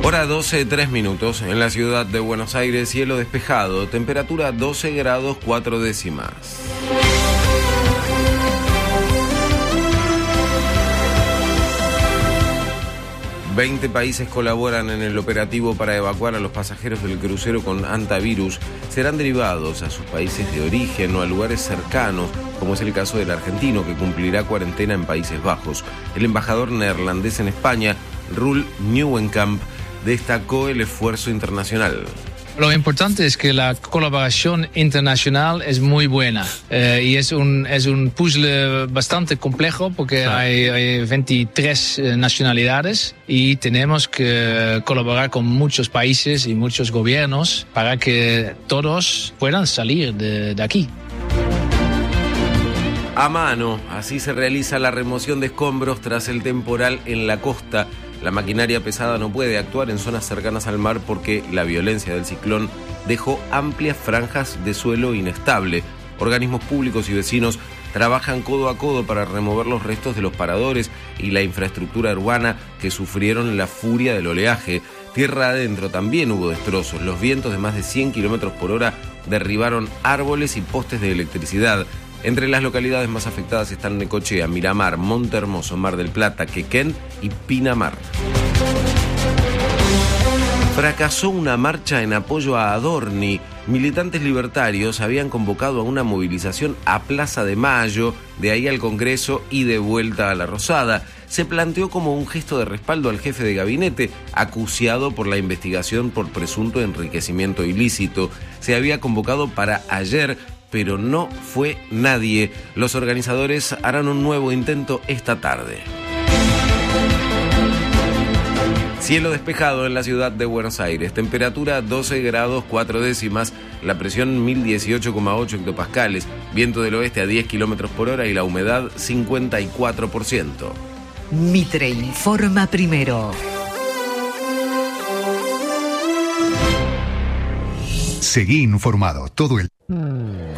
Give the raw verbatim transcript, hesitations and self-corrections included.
Hora doce, tres minutos. En la ciudad de Buenos Aires, cielo despejado, temperatura doce grados cuatro décimas. veinte países colaboran en el operativo para evacuar a los pasajeros del crucero con hantavirus. Serán derivados a sus países de origen o a lugares cercanos, como es el caso del argentino, que cumplirá cuarentena en Países Bajos. El embajador neerlandés en España, Roel Nieuwenkamp, destacó el esfuerzo internacional. Lo importante es que la colaboración internacional es muy buena eh, y es un, es un puzzle bastante complejo porque sí. hay, hay veintitrés nacionalidades y tenemos que colaborar con muchos países y muchos gobiernos para que todos puedan salir de, de aquí. A mano, así se realiza la remoción de escombros tras el temporal en la costa. La maquinaria pesada no puede actuar en zonas cercanas al mar porque la violencia del ciclón dejó amplias franjas de suelo inestable. Organismos públicos y vecinos trabajan codo a codo para remover los restos de los paradores y la infraestructura urbana que sufrieron la furia del oleaje. Tierra adentro también hubo destrozos. Los vientos de más de cien kilómetros por hora derribaron árboles y postes de electricidad. Entre las localidades más afectadas están Necochea, Miramar, Monte Hermoso, Mar del Plata, Quequén y Pinamar. Fracasó una marcha en apoyo a Adorni. Militantes libertarios habían convocado a una movilización a Plaza de Mayo, de ahí al Congreso y de vuelta a la Rosada. Se planteó como un gesto de respaldo al jefe de gabinete, acuciado por la investigación por presunto enriquecimiento ilícito. Se había convocado para ayer, pero no fue nadie. Los organizadores harán un nuevo intento esta tarde. Cielo despejado en la ciudad de Buenos Aires, temperatura doce grados cuatro décimas, la presión mil dieciocho coma ocho hectopascales, viento del oeste a diez kilómetros por hora y la humedad cincuenta y cuatro por ciento. Mitre informa primero. Seguí informado todo el...